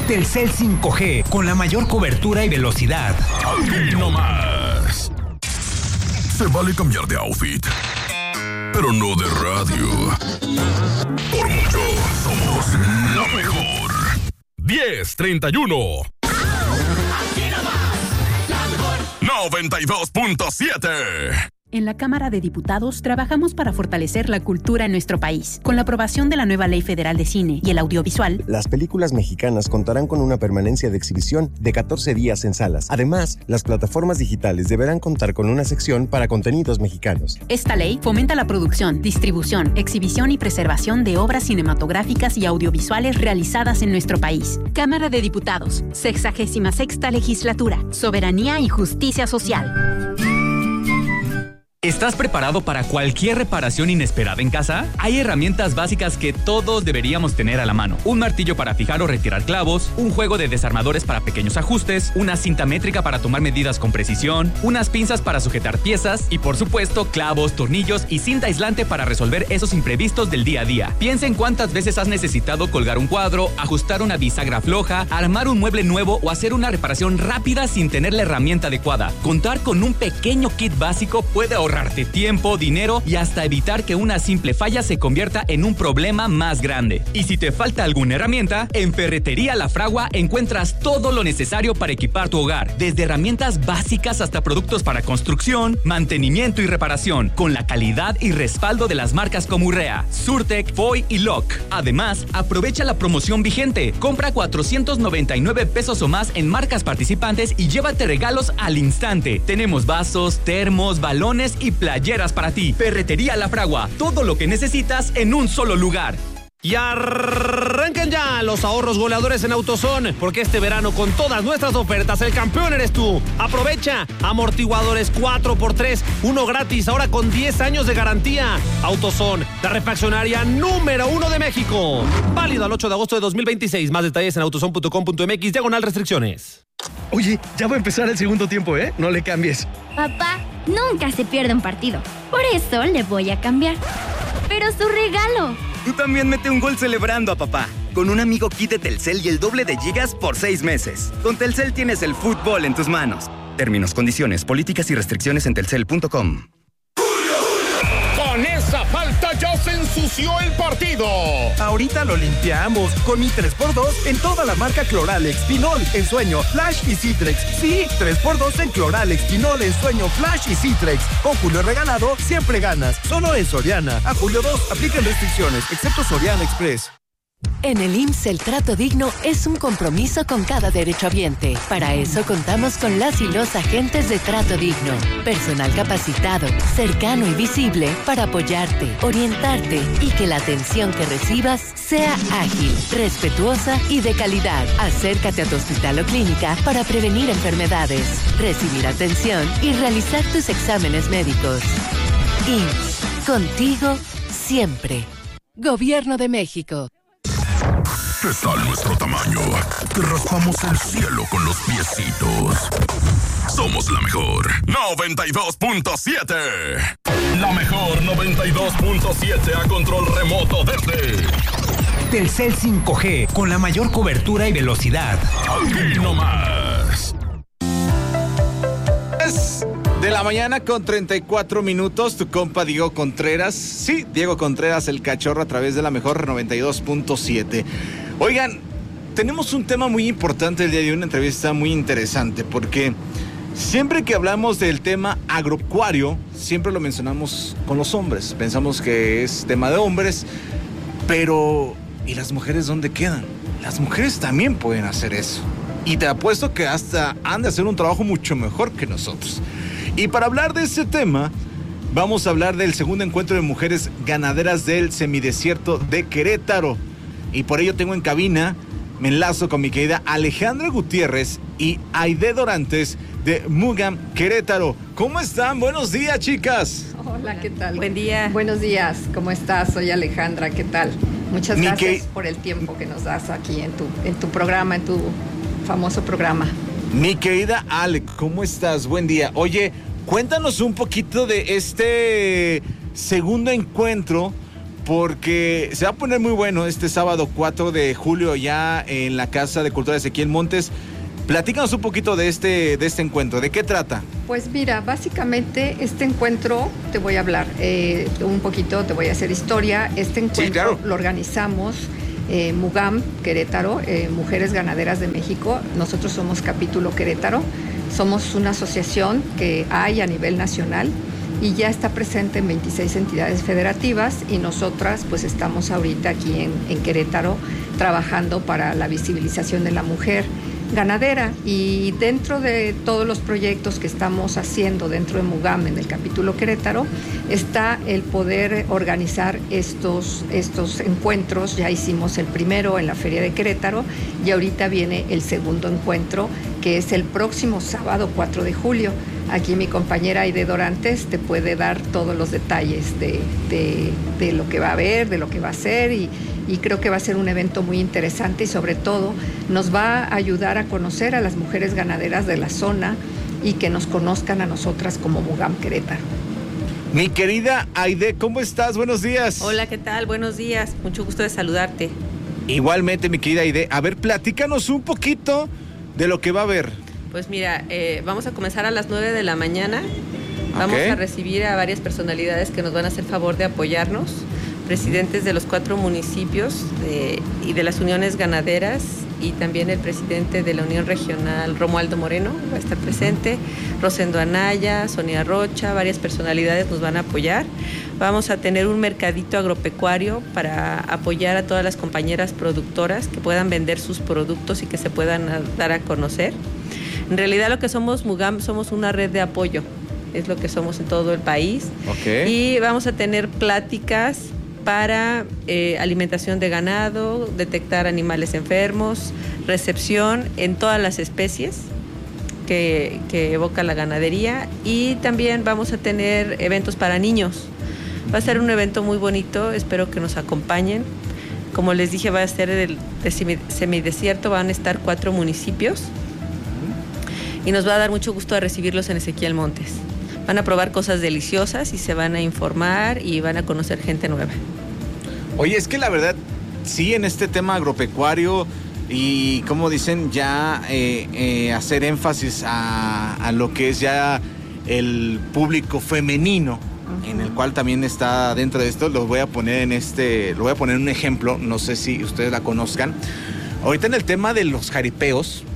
Telcel 5G, con la mayor cobertura y velocidad. Aquí nomás. Se vale cambiar de outfit, pero no de radio. Por mucho, somos la mejor. 1031. Aquí nomás, la mejor. 92.7. En la Cámara de Diputados trabajamos para fortalecer la cultura en nuestro país. Con la aprobación de la nueva Ley Federal de Cine y el Audiovisual, las películas mexicanas contarán con una permanencia de exhibición de 14 días en salas. Además, las plataformas digitales deberán contar con una sección para contenidos mexicanos. Esta ley fomenta la producción, distribución, exhibición y preservación de obras cinematográficas y audiovisuales realizadas en nuestro país. Cámara de Diputados, 66ª Legislatura, Soberanía y Justicia Social. ¿Estás preparado para cualquier reparación inesperada en casa? Hay herramientas básicas que todos deberíamos tener a la mano. Un martillo para fijar o retirar clavos, un juego de desarmadores para pequeños ajustes, una cinta métrica para tomar medidas con precisión, unas pinzas para sujetar piezas y, por supuesto, clavos, tornillos y cinta aislante para resolver esos imprevistos del día a día. Piensa en cuántas veces has necesitado colgar un cuadro, ajustar una bisagra floja, armar un mueble nuevo o hacer una reparación rápida sin tener la herramienta adecuada. Contar con un pequeño kit básico puede ahorrarte tiempo, dinero y hasta evitar que una simple falla se convierta en un problema más grande. Y si te falta alguna herramienta, en Ferretería La Fragua encuentras todo lo necesario para equipar tu hogar, desde herramientas básicas hasta productos para construcción, mantenimiento y reparación, con la calidad y respaldo de las marcas como Urrea, Surtec, Foy y Lock. Además, aprovecha la promoción vigente. Compra 499 pesos o más en marcas participantes y llévate regalos al instante. Tenemos vasos, termos, balones y playeras para ti. Ferretería La Fragua, todo lo que necesitas en un solo lugar. Y arrancan ya los ahorros goleadores en AutoZone, porque este verano con todas nuestras ofertas el campeón eres tú. Aprovecha amortiguadores 4x3, uno gratis, ahora con 10 años de garantía. AutoZone, la refaccionaria número 1 de México. Válido al 8 de agosto de 2026. Más detalles en autozone.com.mx/restricciones. Oye, ya va a empezar el segundo tiempo, ¿eh? No le cambies. Papá nunca se pierde un partido. Por eso le voy a cambiar. Pero su regalo. Tú también mete un gol celebrando a papá. Con un amigo kit de Telcel y el doble de gigas por 6 meses. Con Telcel tienes el fútbol en tus manos. Términos, condiciones, políticas y restricciones en telcel.com. Con esa falta ya se ensució el partido. Ahorita lo limpiamos con mi 3x2 en toda la marca Cloralex, Pinol, Ensueño, Flash y Citrex. Sí, 3x2 en Cloralex, Pinol, Ensueño, Flash y Citrex. Con Julio regalado, siempre ganas. Solo en Soriana. A julio 2, aplican restricciones, excepto Soriana Express. En el IMSS el trato digno es un compromiso con cada derechohabiente. Para eso contamos con las y los agentes de Trato Digno. Personal capacitado, cercano y visible para apoyarte, orientarte y que la atención que recibas sea ágil, respetuosa y de calidad. Acércate a tu hospital o clínica para prevenir enfermedades, recibir atención y realizar tus exámenes médicos. IMSS, contigo siempre. Gobierno de México. ¿Qué tal nuestro tamaño? Que raspamos el cielo con los piecitos. Somos la mejor 92.7. La mejor 92.7 a control remoto desde Telcel 5G, con la mayor cobertura y velocidad. Aquí nomás. De la mañana con 34 minutos, tu compa Diego Contreras. Sí, Diego Contreras, el cachorro, a través de la mejor 92.7. Oigan, tenemos un tema muy importante el día de hoy, una entrevista muy interesante, porque siempre que hablamos del tema agropecuario, siempre lo mencionamos con los hombres. Pensamos que es tema de hombres, pero ¿y las mujeres dónde quedan? Las mujeres también pueden hacer eso. Y te apuesto que hasta han de hacer un trabajo mucho mejor que nosotros. Y para hablar de este tema, vamos a hablar del segundo encuentro de mujeres ganaderas del semidesierto de Querétaro. Y por ello tengo en cabina, me enlazo con mi querida Alejandra Gutiérrez y Aide Dorantes de Mugam Querétaro. ¿Cómo están? Buenos días, chicas. Hola, ¿qué tal? Buen día. Buenos días, ¿cómo estás? Soy Alejandra, ¿qué tal? Muchas gracias por el tiempo que nos das aquí en tu programa, en tu famoso programa. Mi querida Ale, ¿cómo estás? Buen día. Oye, cuéntanos un poquito de este segundo encuentro, porque se va a poner muy bueno este sábado 4 de julio ya en la Casa de Cultura de Ezequiel Montes. Platícanos un poquito de este encuentro, ¿de qué trata? Pues mira, básicamente este encuentro, te voy a hablar un poquito, te voy a hacer historia. Este encuentro, sí, claro, lo organizamos Mugam Querétaro, Mujeres Ganaderas de México. Nosotros somos capítulo Querétaro, somos una asociación que hay a nivel nacional y ya está presente en 26 entidades federativas, y nosotras pues estamos ahorita aquí en Querétaro trabajando para la visibilización de la mujer ganadera. Y dentro de todos los proyectos que estamos haciendo dentro de Mugam en el capítulo Querétaro está el poder organizar estos encuentros. Ya hicimos el primero en la Feria de Querétaro y ahorita viene el segundo encuentro, que es el próximo sábado 4 de julio. Aquí mi compañera Aide Dorantes te puede dar todos los detalles de lo que va a haber, de lo que va a ser, y creo que va a ser un evento muy interesante y sobre todo nos va a ayudar a conocer a las mujeres ganaderas de la zona y que nos conozcan a nosotras como Mugam Querétaro. Mi querida Aide, ¿cómo estás? Buenos días. Hola, ¿qué tal? Buenos días. Mucho gusto de saludarte. Igualmente, mi querida Aide. A ver, platícanos un poquito de lo que va a haber. Pues mira, vamos a comenzar a las 9 de la mañana. Vamos a recibir a varias personalidades que nos van a hacer favor de apoyarnos. Presidentes de los 4 municipios y de las uniones ganaderas, y también el presidente de la Unión Regional, Romualdo Moreno, va a estar presente, Rosendo Anaya, Sonia Rocha, varias personalidades nos van a apoyar. Vamos a tener un mercadito agropecuario para apoyar a todas las compañeras productoras que puedan vender sus productos y que se puedan dar a conocer. En realidad lo que somos Mugam, somos una red de apoyo, es lo que somos en todo el país. Y vamos a tener pláticas para alimentación de ganado, detectar animales enfermos, recepción en todas las especies que evoca la ganadería, y también vamos a tener eventos para niños. Va a ser un evento muy bonito, espero que nos acompañen. Como les dije, va a ser el semidesierto, van a estar 4 municipios y nos va a dar mucho gusto a recibirlos en Ezequiel Montes. Van a probar cosas deliciosas y se van a informar y van a conocer gente nueva. Oye, es que la verdad, sí, en este tema agropecuario y, como dicen, ya hacer énfasis a lo que es ya el público femenino, en el cual también está dentro de esto. Lo voy a poner en un ejemplo, no sé si ustedes la conozcan. Ahorita en el tema de los jaripeos,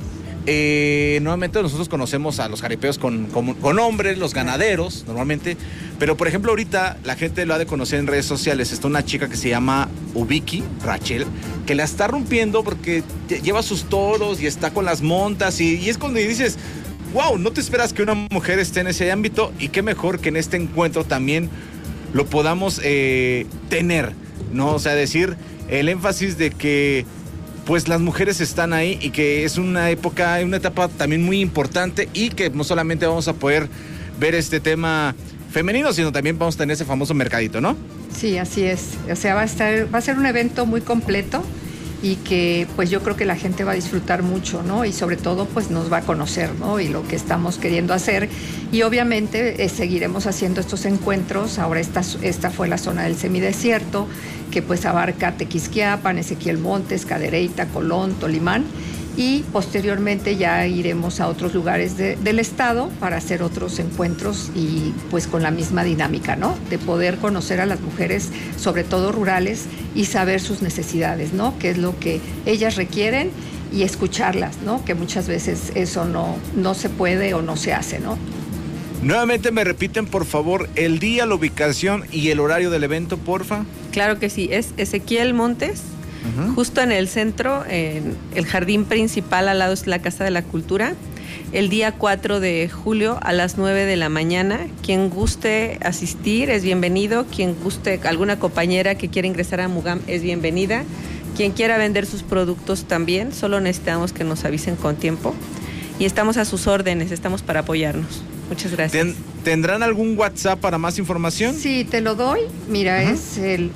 normalmente nosotros conocemos a los jaripeos con hombres, los ganaderos, normalmente. Pero, por ejemplo, ahorita la gente lo ha de conocer en redes sociales. Está una chica que se llama Ubiki, Rachel, que la está rompiendo porque lleva sus toros y está con las montas. Y es cuando dices, wow, no te esperas que una mujer esté en ese ámbito, y qué mejor que en este encuentro también lo podamos tener, ¿no? O sea, decir el énfasis de que pues las mujeres están ahí y que es una etapa también muy importante, y que no solamente vamos a poder ver este tema femenino, sino también vamos a tener ese famoso mercadito, ¿no? Sí, así es. O sea, va a ser un evento muy completo y que pues yo creo que la gente va a disfrutar mucho, ¿no? Y sobre todo pues nos va a conocer, ¿no? Y lo que estamos queriendo hacer. Y obviamente seguiremos haciendo estos encuentros. Ahora esta fue la zona del semidesierto, que pues abarca Tequisquiapan, Ezequiel Montes, Cadereyta, Colón, Tolimán, y posteriormente ya iremos a otros lugares del estado para hacer otros encuentros, y pues con la misma dinámica, ¿no? De poder conocer a las mujeres, sobre todo rurales, y saber sus necesidades, ¿no? Qué es lo que ellas requieren, y escucharlas, ¿no? Que muchas veces eso no se puede o no se hace, ¿no? Nuevamente me repiten, por favor, el día, la ubicación y el horario del evento, porfa. Claro que sí, es Ezequiel Montes, justo en el centro, en el jardín principal, al lado es la Casa de la Cultura. El día 4 de julio a las 9 de la mañana. Quien guste asistir es bienvenido. Quien guste, alguna compañera que quiera ingresar a Mugam es bienvenida. Quien quiera vender sus productos también, solo necesitamos que nos avisen con tiempo. Y estamos a sus órdenes, estamos para apoyarnos. Muchas gracias. ¿Tendrán algún WhatsApp para más información? Sí, te lo doy. Mira, es el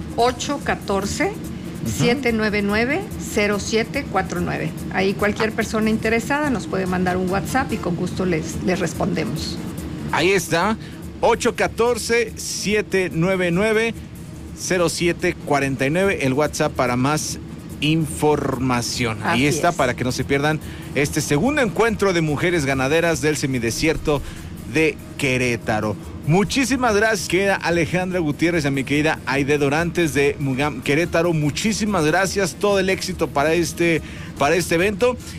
814-799-0749. Ahí cualquier persona interesada nos puede mandar un WhatsApp y con gusto les respondemos. Ahí está, 814-799-0749. 0749, el WhatsApp para más información. Ahí está, para que no se pierdan este segundo encuentro de mujeres ganaderas del semidesierto de Querétaro. Muchísimas gracias, querida Alejandra Gutiérrez, a mi querida Aide Dorantes de Mugam Querétaro. Muchísimas gracias, todo el éxito para este evento.